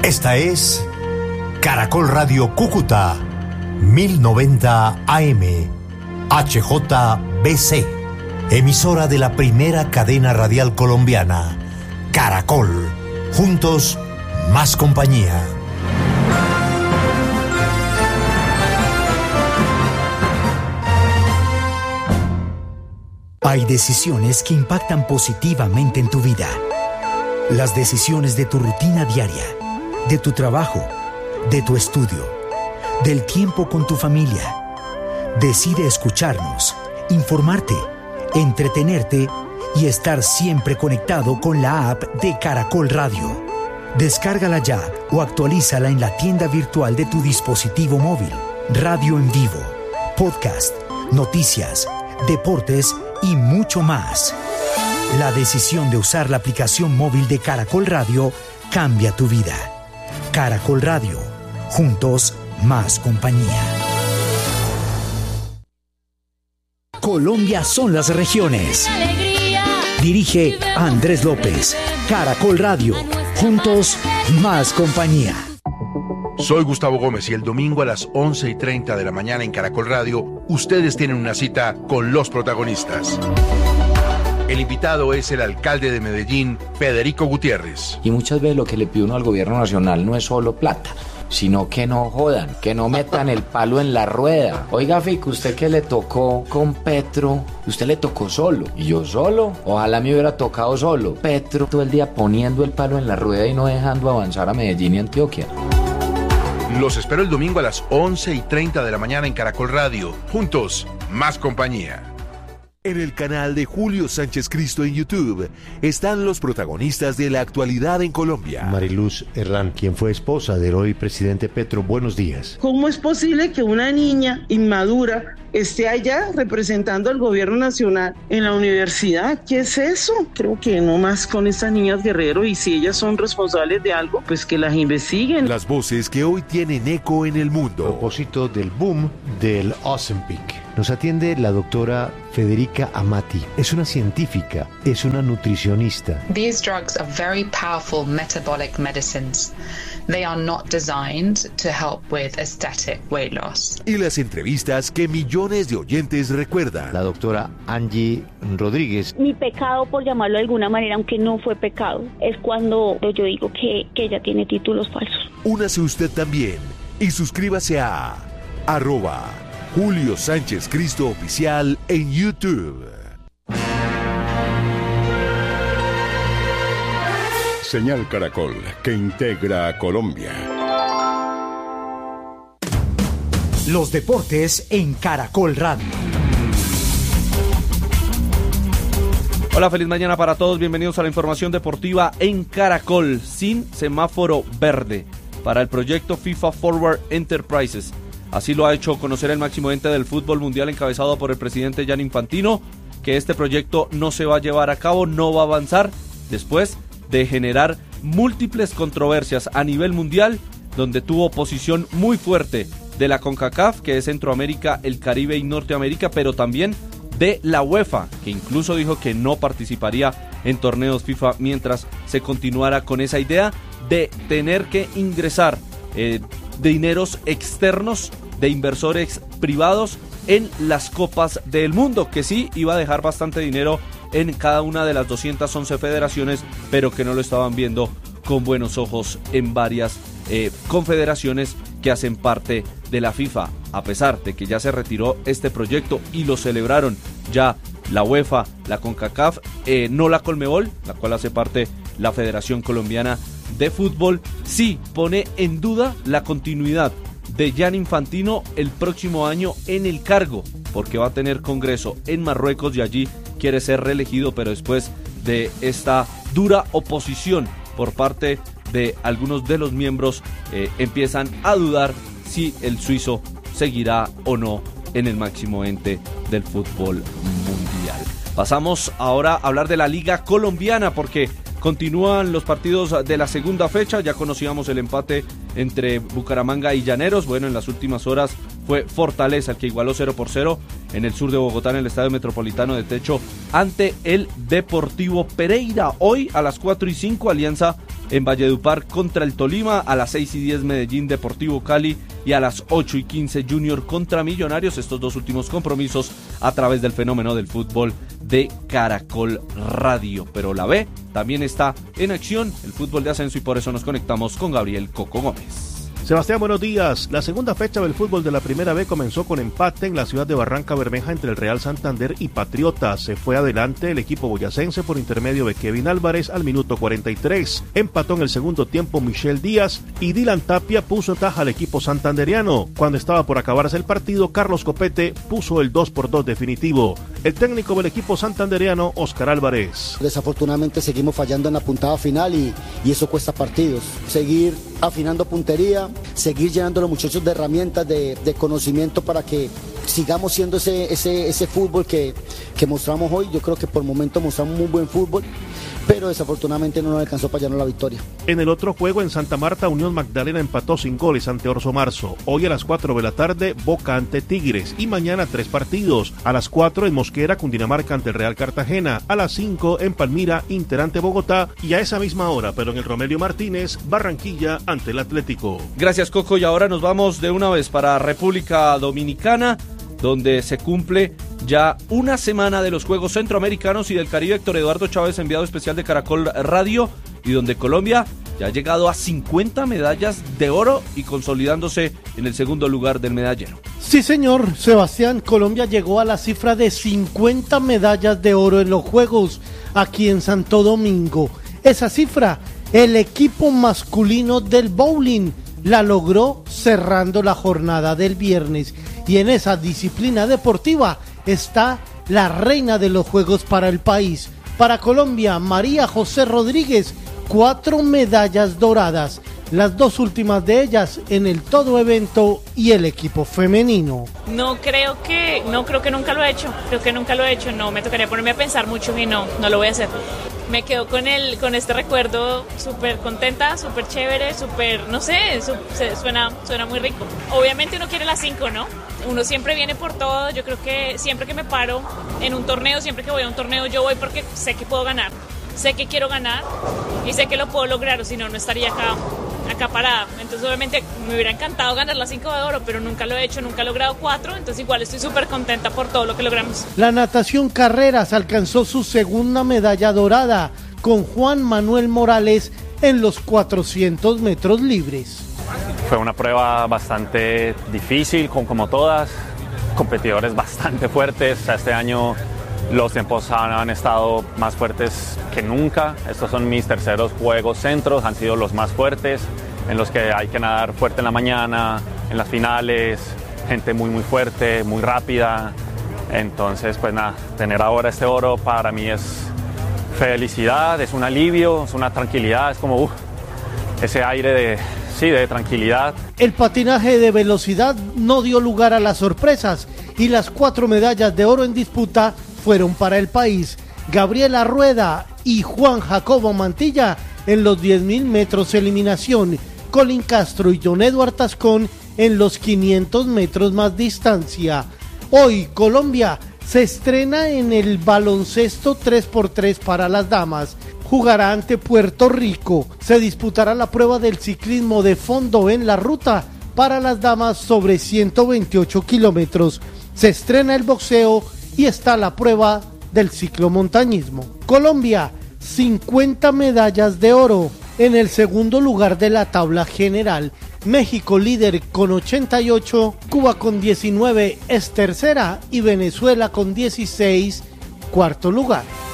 Esta es Caracol Radio Cúcuta, 1090 AM, HJBC, emisora de la primera cadena radial colombiana, Caracol, juntos, más compañía. Hay decisiones que impactan positivamente en tu vida. Las decisiones de tu rutina diaria, de tu trabajo, de tu estudio, del tiempo con tu familia. Decide escucharnos, informarte, entretenerte y estar siempre conectado con la app de Caracol Radio. Descárgala ya o actualízala en la tienda virtual de tu dispositivo móvil. Radio en vivo, podcast, noticias, deportes y mucho más. La decisión de usar la aplicación móvil de Caracol Radio cambia tu vida. Caracol Radio, juntos, más compañía. Colombia son las regiones. Dirige Andrés López. Caracol Radio, juntos, más compañía. Soy Gustavo Gómez y el domingo a las 11:30 de la mañana en Caracol Radio, ustedes tienen una cita con los protagonistas. El invitado es el alcalde de Medellín, Federico Gutiérrez. Y muchas veces lo que le pide uno al gobierno nacional no es solo plata, sino que no jodan, que no metan el palo en la rueda. Oiga, Fico, usted que le tocó con Petro, usted le tocó solo. ¿Y yo solo? Ojalá me hubiera tocado solo. Petro todo el día poniendo el palo en la rueda y no dejando avanzar a Medellín y Antioquia. Los espero el domingo a las 11:30 de la mañana en Caracol Radio. Juntos, más compañía. En el canal de Julio Sánchez Cristo en YouTube están los protagonistas de la actualidad en Colombia. Mariluz Herrán, quien fue esposa del hoy presidente Petro, buenos días. ¿Cómo es posible que una niña inmadura esté allá representando al gobierno nacional en la universidad? ¿Qué es eso? Creo que no más con estas niñas Guerrero, y si ellas son responsables de algo, pues que las investiguen. Las voces que hoy tienen eco en el mundo. A propósito del boom del Ozempic, nos atiende la doctora Federica Amati. Es una científica, es una nutricionista. These drugs are very powerful metabolic medicines. They are not designed to help with aesthetic weight loss. Y las entrevistas que millones de oyentes recuerdan. La doctora Angie Rodríguez. Mi pecado, por llamarlo de alguna manera, aunque no fue pecado, es cuando yo digo que ella tiene títulos falsos. Únase usted también y suscríbase a @Julio Sánchez Cristo Oficial en YouTube. Señal Caracol, que integra a Colombia. Los deportes en Caracol Radio. Hola, feliz mañana para todos. Bienvenidos a la información deportiva en Caracol. Sin semáforo verde para el proyecto FIFA Forward Enterprises. Así lo ha hecho conocer el máximo ente del fútbol mundial, encabezado por el presidente Gianni Infantino, que este proyecto no se va a llevar a cabo, no va a avanzar, después de generar múltiples controversias a nivel mundial, donde tuvo oposición muy fuerte de la CONCACAF, que es Centroamérica, el Caribe y Norteamérica, pero también de la UEFA, que incluso dijo que no participaría en torneos FIFA mientras se continuara con esa idea de tener que ingresar dineros externos de inversores privados en las copas del mundo, que sí iba a dejar bastante dinero en cada una de las 211 federaciones, pero que no lo estaban viendo con buenos ojos en varias confederaciones que hacen parte de la FIFA, a pesar de que ya se retiró este proyecto y lo celebraron ya la UEFA, la CONCACAF, no la Conmebol, la cual hace parte la Federación Colombiana de Fútbol, sí pone en duda la continuidad de Gianni Infantino el próximo año en el cargo, porque va a tener congreso en Marruecos y allí quiere ser reelegido, pero después de esta dura oposición por parte de algunos de los miembros, empiezan a dudar si el suizo seguirá o no en el máximo ente del fútbol mundial. Pasamos ahora a hablar de la Liga Colombiana, porque continúan los partidos de la segunda fecha. Ya conocíamos el empate entre Bucaramanga y Llaneros. Bueno, en las últimas horas fue Fortaleza el que igualó 0-0 en el sur de Bogotá, en el Estadio Metropolitano de Techo, ante el Deportivo Pereira. Hoy a las 4:05 Alianza en Valledupar contra el Tolima, a las 6:10 Medellín Deportivo Cali y a las 8:15 Junior contra Millonarios. Estos dos últimos compromisos a través del fenómeno del fútbol de Caracol Radio. Pero la B también está en acción, el fútbol de ascenso, y por eso nos conectamos con Gabriel Coco Gómez. Sebastián, buenos días. La segunda fecha del fútbol de la Primera B comenzó con empate en la ciudad de Barranca Bermeja entre el Real Santander y Patriotas. Se fue adelante el equipo boyacense por intermedio de Kevin Álvarez al minuto 43. Empató en el segundo tiempo Michel Díaz y Dylan Tapia puso en taja al equipo santanderiano. Cuando estaba por acabarse el partido, Carlos Copete puso el 2-2 definitivo. El técnico del equipo santanderiano, Oscar Álvarez. Desafortunadamente seguimos fallando en la puntada final y eso cuesta partidos. Seguir afinando puntería, seguir llenando a los muchachos de herramientas, de conocimiento para que sigamos siendo ese fútbol que mostramos hoy. Yo creo que por momento mostramos muy buen fútbol, pero desafortunadamente no nos alcanzó para llevarnos la victoria. En el otro juego en Santa Marta, Unión Magdalena empató sin goles ante Orso Marzo. Hoy a las 4 de la tarde, Boca ante Tigres, y mañana 3 partidos. A las 4 en Mosquera, Cundinamarca ante el Real Cartagena. A las 5 en Palmira, Inter ante Bogotá, y a esa misma hora, pero en el Romelio Martínez, Barranquilla ante el Atlético. Gracias, Coco, y ahora nos vamos de una vez para República Dominicana, donde se cumple ya una semana de los Juegos Centroamericanos y del Caribe. Héctor Eduardo Chávez, enviado especial de Caracol Radio, y donde Colombia ya ha llegado a 50 medallas de oro y consolidándose en el segundo lugar del medallero. Sí, señor, Sebastián, Colombia llegó a la cifra de 50 medallas de oro en los Juegos aquí en Santo Domingo. Esa cifra, el equipo masculino del bowling la logró cerrando la jornada del viernes, y en esa disciplina deportiva está la reina de los Juegos para el país. Para Colombia, María José Rodríguez, 4 medallas doradas, las 2 últimas de ellas en el todo evento y el equipo femenino. No creo que nunca lo he hecho, no, me tocaría ponerme a pensar mucho y no lo voy a hacer. Me quedo con este recuerdo, súper contenta, súper chévere, no sé, suena muy rico. Obviamente uno quiere las 5, ¿no? Uno siempre viene por todo. Yo creo que siempre que me paro en un torneo, siempre que voy a un torneo, yo voy porque sé que puedo ganar, sé que quiero ganar y sé que lo puedo lograr, o si no, no estaría acá parada. Entonces obviamente me hubiera encantado ganar las 5 de oro, pero nunca lo he hecho, nunca he logrado 4, entonces igual estoy súper contenta por todo lo que logramos. La natación carreras alcanzó su segunda medalla dorada con Juan Manuel Morales en los 400 metros libres. Fue una prueba bastante difícil, como todas, competidores bastante fuertes. O sea, este año los tiempos han estado más fuertes que nunca. Estos son mis terceros Juegos Centros, han sido los más fuertes, en los que hay que nadar fuerte en la mañana, en las finales, gente muy fuerte, muy rápida. Entonces, pues nada, tener ahora este oro para mí es felicidad, es un alivio, es una tranquilidad, es como ese aire de tranquilidad. El patinaje de velocidad no dio lugar a las sorpresas y las 4 medallas de oro en disputa fueron para el país. Gabriela Rueda y Juan Jacobo Mantilla en los 10.000 metros eliminación, Colin Castro y John Edward Tascón en los 500 metros más distancia. Hoy Colombia se estrena en el baloncesto 3x3 para las damas. Jugará ante Puerto Rico. Se disputará la prueba del ciclismo de fondo en la ruta para las damas sobre 128 kilómetros. Se estrena el boxeo y está la prueba del ciclomontañismo. Colombia, 50 medallas de oro. En el segundo lugar de la tabla general, México líder con 88, Cuba con 19 es tercera y Venezuela con 16, cuarto lugar.